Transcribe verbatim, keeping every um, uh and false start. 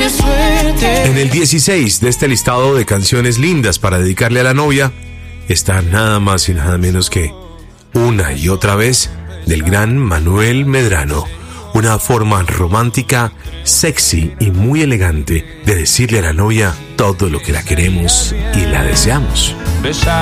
En el dieciséis de este listado de canciones lindas para dedicarle a la novia está nada más y nada menos que Una y Otra Vez del gran Manuel Medrano. Una forma romántica, sexy y muy elegante de decirle a la novia todo lo que la queremos y la deseamos.